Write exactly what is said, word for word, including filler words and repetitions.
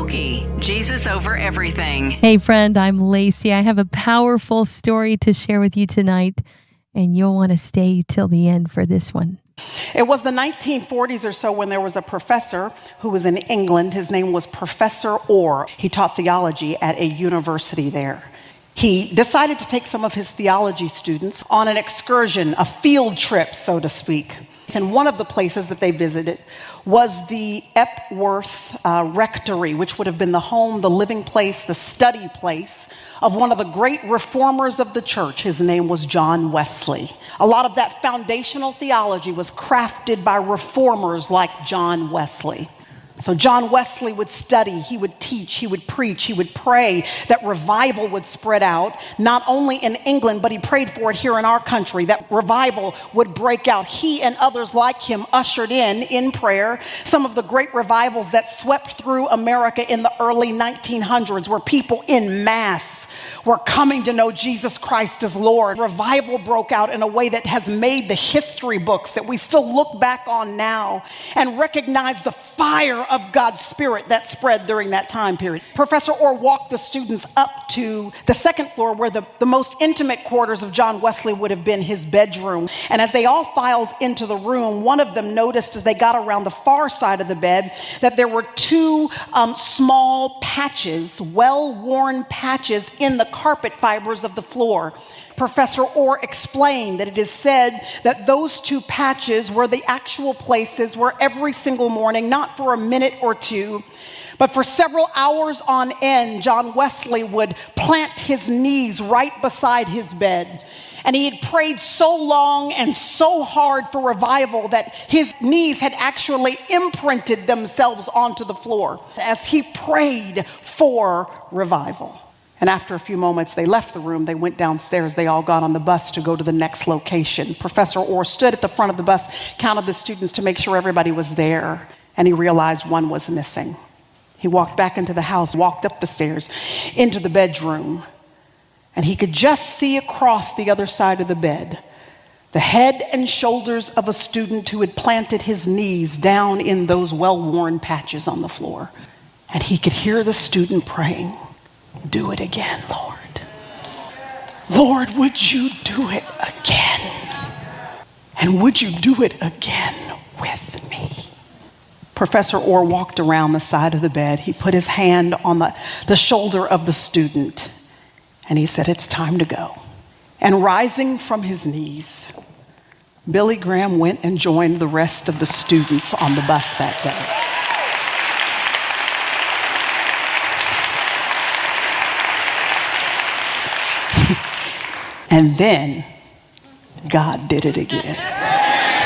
Loki, Jesus over everything. Hey friend, I'm Lacey. I have a powerful story to share with you tonight, and you'll want to stay till the end for this one. It was the nineteen forties or so when there was a professor who was in England. His name was Professor Orr. He taught theology at a university there. He decided to take some of his theology students on an excursion, a field trip, so to speak. And one of the places that they visited was the Epworth uh, Rectory, which would have been the home, the living place, the study place of one of the great reformers of the church. His name was John Wesley. A lot of that foundational theology was crafted by reformers like John Wesley. So John Wesley would study, he would teach, he would preach, he would pray that revival would spread out, not only in England, but he prayed for it here in our country, that revival would break out. He and others like him ushered in, in prayer, some of the great revivals that swept through America in the early nineteen hundreds, where people in mass were coming to know Jesus Christ as Lord. Revival broke out in a way that has made the history books that we still look back on now and recognize the fire of God's Spirit that spread during that time period. Professor Orr walked the students up to the second floor where the, the most intimate quarters of John Wesley would have been his bedroom. And as they all filed into the room, one of them noticed as they got around the far side of the bed that there were two um, small patches, well-worn patches in the carpet fibers of the floor. Professor Orr explained that it is said that those two patches were the actual places where every single morning, not for a minute or two, but for several hours on end, John Wesley would plant his knees right beside his bed. And he had prayed so long and so hard for revival that his knees had actually imprinted themselves onto the floor as he prayed for revival. And after a few moments, they left the room. They went downstairs. They all got on the bus to go to the next location. Professor Orr stood at the front of the bus, counted the students to make sure everybody was there, and he realized one was missing. He walked back into the house, walked up the stairs, into the bedroom, and he could just see across the other side of the bed the head and shoulders of a student who had planted his knees down in those well-worn patches on the floor. And he could hear the student praying, "Do it again, Lord. Lord, would you do it again? And would you do it again with me?" Professor Orr walked around the side of the bed. He put his hand on the, the shoulder of the student, and he said, "It's time to go." And rising from his knees, Billy Graham went and joined the rest of the students on the bus that day. And then God did it again.